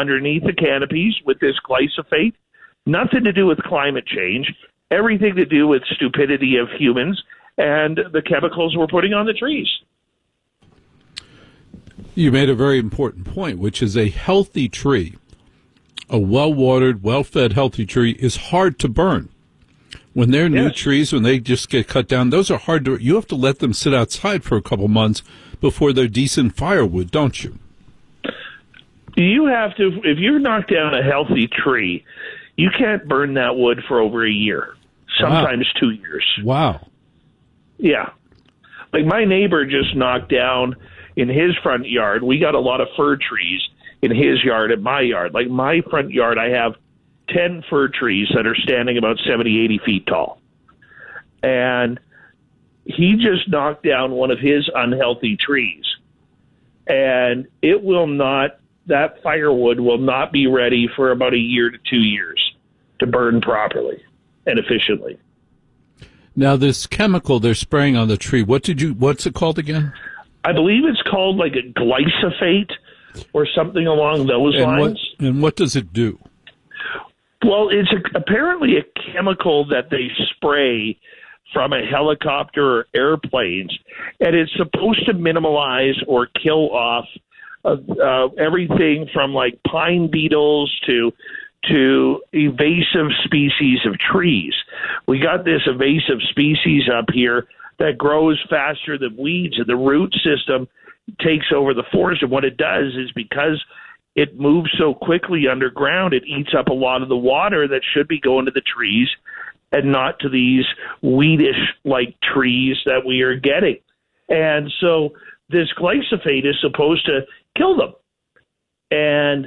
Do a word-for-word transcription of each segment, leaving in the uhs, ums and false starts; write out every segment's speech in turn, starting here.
underneath the canopies with this glyphosate. Nothing to do with climate change, everything to do with stupidity of humans and the chemicals we're putting on the trees. You made a very important point, which is a healthy tree, a well-watered, well-fed, healthy tree is hard to burn. When they're new Yes. trees, when they just get cut down, those are hard to, you have to let them sit outside for a couple months before they're decent firewood, don't you? You have to, if you knock down a healthy tree, you can't burn that wood for over a year, sometimes wow. two years. Wow. Yeah. Like my neighbor just knocked down in his front yard. We got a lot of fir trees in his yard and my yard. Like my front yard, I have ten fir trees that are standing about seventy, eighty feet tall. And he just knocked down one of his unhealthy trees. And it will not, that firewood will not be ready for about a year to two years to burn properly and efficiently. Now, this chemical they're spraying on the tree, what did you, what's it called again? I believe it's called like a glyphosate or something along those and lines. What, and what does it do? Well, it's a, apparently a chemical that they spray from a helicopter or airplanes, and it's supposed to minimize or kill off uh, uh, everything from like pine beetles to to invasive species of trees. We got this invasive species up here that grows faster than weeds, and the root system takes over the forest. And what it does is because it moves so quickly underground, it eats up a lot of the water that should be going to the trees and not to these weedish-like trees that we are getting. And so this glyphosate is supposed to kill them. And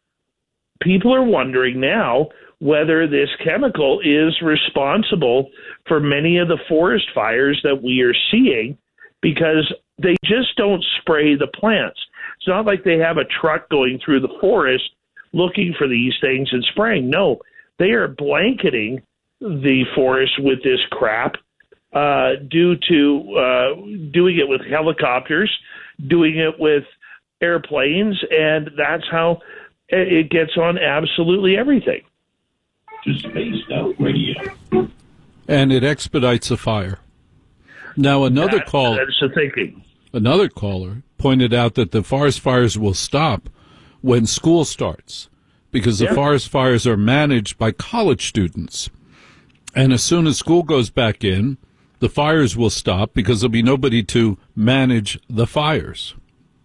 people are wondering now whether this chemical is responsible for many of the forest fires that we are seeing, because they just don't spray the plants. It's not like they have a truck going through the forest looking for these things and spraying. No, they are blanketing the forest with this crap uh, due to uh, doing it with helicopters, doing it with airplanes, and that's how it gets on absolutely everything. To Spaced Out Radio. And it expedites a fire. Now, another that, call. That's the thinking. Another caller pointed out that the forest fires will stop when school starts, because the yeah. forest fires are managed by college students. And as soon as school goes back in, the fires will stop because there'll be nobody to manage the fires.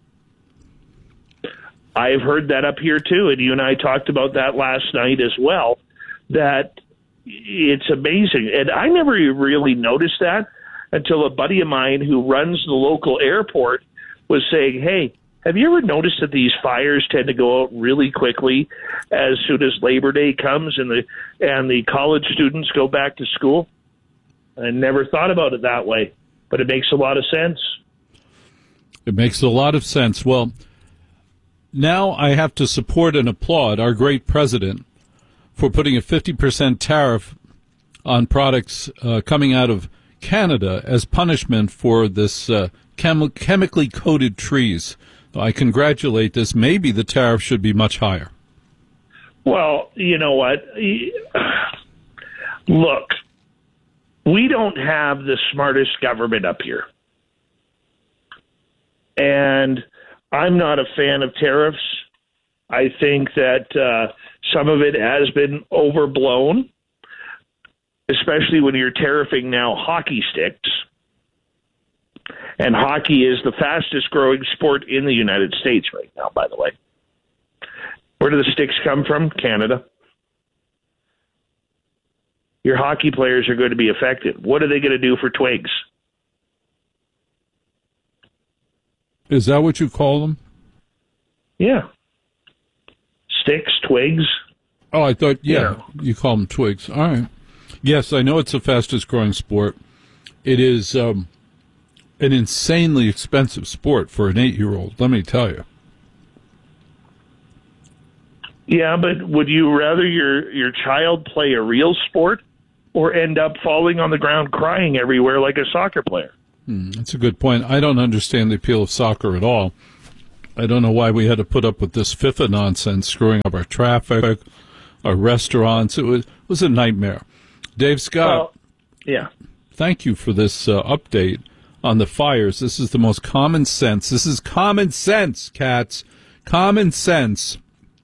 I've heard that up here too, and you and I talked about that last night as well, that it's amazing. And I never really noticed that until a buddy of mine who runs the local airport was saying, hey, have you ever noticed that these fires tend to go out really quickly as soon as Labor Day comes and the and the college students go back to school? I never thought about it that way, but it makes a lot of sense. It makes a lot of sense. Well, now I have to support and applaud our great president for putting a fifty percent tariff on products uh, coming out of Canada as punishment for this uh, chem- chemically coated trees. I congratulate this. Maybe the tariff should be much higher. Well, you know what? Look, we don't have the smartest government up here. And I'm not a fan of tariffs. I think that uh, some of it has been overblown, especially when you're tariffing now hockey sticks. And hockey is the fastest growing sport in the United States right now, by the way. Where do the sticks come from? Canada. Your hockey players are going to be affected. What are they going to do for twigs? Is that what you call them? Yeah. Sticks, twigs. Oh, I thought, yeah, yeah, you call them twigs. All right. Yes, I know it's the fastest growing sport. It is um, an insanely expensive sport for an eight-year-old, let me tell you. Yeah, but would you rather your, your child play a real sport or end up falling on the ground crying everywhere like a soccer player? Hmm, that's a good point. I don't understand the appeal of soccer at all. I don't know why we had to put up with this FIFA nonsense, screwing up our traffic, our restaurants. It was, it was a nightmare. Dave Scott, well, yeah. Thank you for this uh, update on the fires. This is the most common sense. This is common sense, cats. Common sense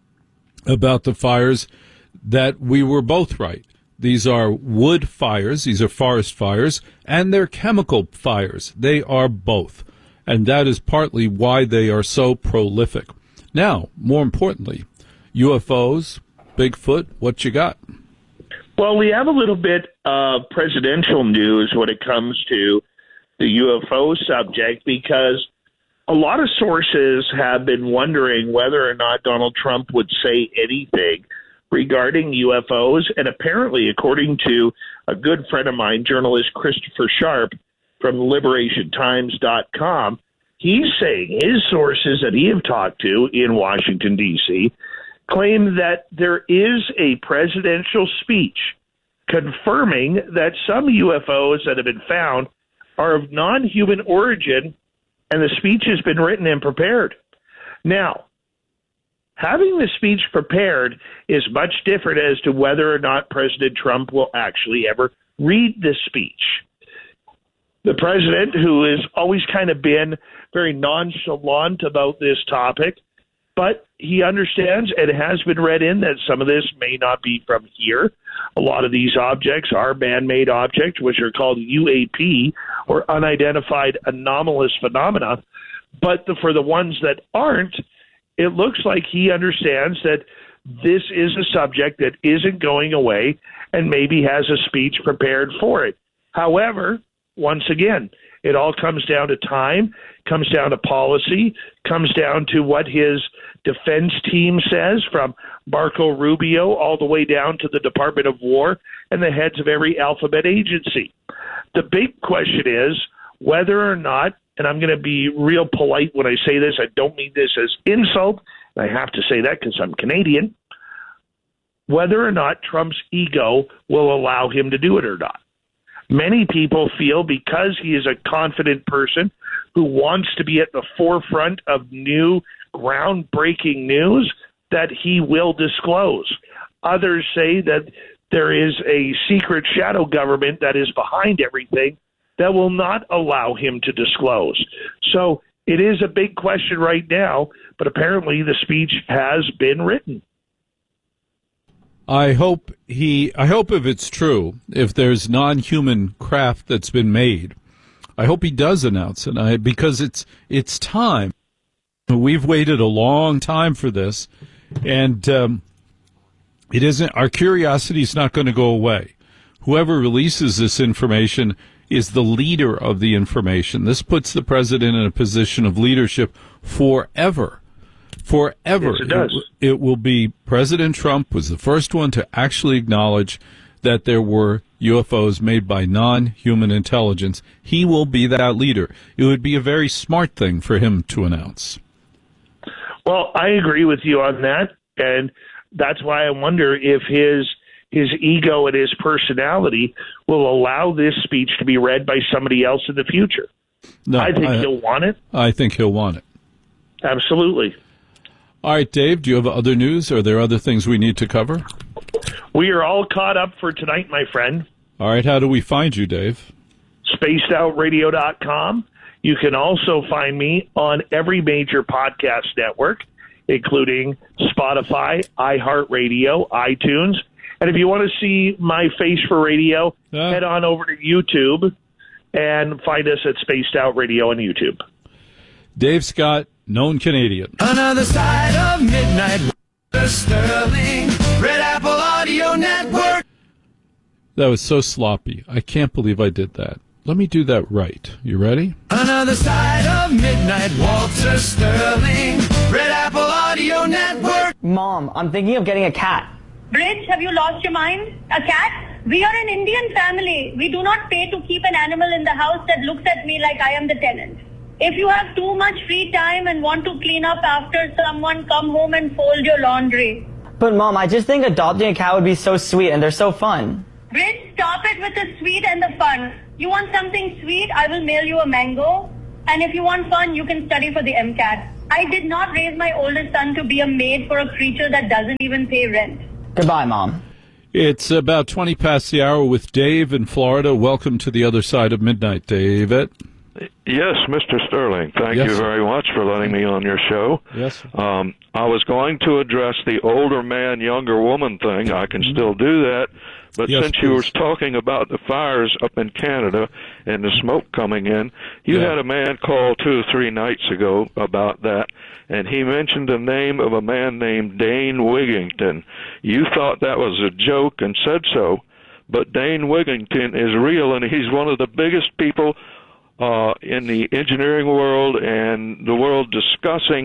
about the fires, that we were both right. These are wood fires. These are forest fires. And they're chemical fires. They are both. And that is partly why they are so prolific. Now, more importantly, U F Os, Bigfoot, what you got? Well, we have a little bit of presidential news when it comes to the U F O subject, because a lot of sources have been wondering whether or not Donald Trump would say anything regarding U F Os. And apparently, according to a good friend of mine, journalist Christopher Sharp from liberation times dot com, he's saying his sources that he have talked to in Washington, D C, claim that there is a presidential speech confirming that some U F Os that have been found are of non-human origin, and the speech has been written and prepared. Now, having the speech prepared is much different as to whether or not President Trump will actually ever read the speech. The president, who has always kind of been very nonchalant about this topic, but he understands and has been read in that some of this may not be from here. A lot of these objects are man-made objects, which are called U A P, or unidentified anomalous phenomena. But the, for the ones that aren't, it looks like he understands that this is a subject that isn't going away and maybe has a speech prepared for it. However, once again, it all comes down to time, comes down to policy, comes down to what his defense team says, from Marco Rubio all the way down to the Department of War and the heads of every alphabet agency. The big question is whether or not, and I'm going to be real polite when I say this, I don't mean this as insult, and I have to say that because I'm Canadian, whether or not Trump's ego will allow him to do it or not. Many people feel because he is a confident person who wants to be at the forefront of new groundbreaking news that he will disclose. Others say that there is a secret shadow government that is behind everything that will not allow him to disclose. So it is a big question right now, but apparently the speech has been written. I hope he, I hope if it's true, if there's non-human craft that's been made, I hope he does announce it, I, because it's, it's time. We've waited a long time for this, and um, it isn't, our curiosity is not going to go away. Whoever releases this information is the leader of the information. This puts the president in a position of leadership forever. Forever. Yes, it does. It, it will be President Trump was the first one to actually acknowledge that there were U F Os made by non-human intelligence. He will be that leader. It would be a very smart thing for him to announce. Well, I agree with you on that, and that's why I wonder if his his ego and his personality will allow this speech to be read by somebody else in the future. No, I think I, he'll want it. I think he'll want it. Absolutely. All right, Dave, do you have other news? Are there other things we need to cover? We are all caught up for tonight, my friend. All right, how do we find you, Dave? spaced out radio dot com. You can also find me on every major podcast network, including Spotify, iHeartRadio, iTunes. And if you want to see my face for radio, uh, head on over to YouTube and find us at Spaced Out Radio on YouTube. Dave Scott, known Canadian. Another side of midnight, Sterling, Red Apple Audio Network. That was so sloppy. I can't believe I did that. Let me do that right. You ready? Another side of midnight, Walter Sterling, Red Apple Audio Network. Mom, I'm thinking of getting a cat. Bridge, have you lost your mind? A cat? We are an Indian family. We do not pay to keep an animal in the house that looks at me like I am the tenant. If you have too much free time and want to clean up after someone, come home and fold your laundry. But Mom, I just think adopting a cat would be so sweet and they're so fun. Bridge, stop it with the sweet and the fun. You want something sweet, I will mail you a mango. And if you want fun, you can study for the MCAT. I did not raise my oldest son to be a maid for a creature that doesn't even pay rent. Goodbye, Mom. It's about twenty past the hour with Dave in Florida. Welcome to the other side of midnight, David. Yes, Mister Sterling. Thank Yes. you very much for letting me on your show. Yes. Um, I was going to address the older man, younger woman thing. I can still do that. But Yes, since you were please. talking about the fires up in Canada and the smoke coming in, you Yeah. had a man call two or three nights ago about that, and he mentioned the name of a man named Dane Wigington. You thought that was a joke and said so, but Dane Wigington is real, and he's one of the biggest people uh, in the engineering world and the world discussing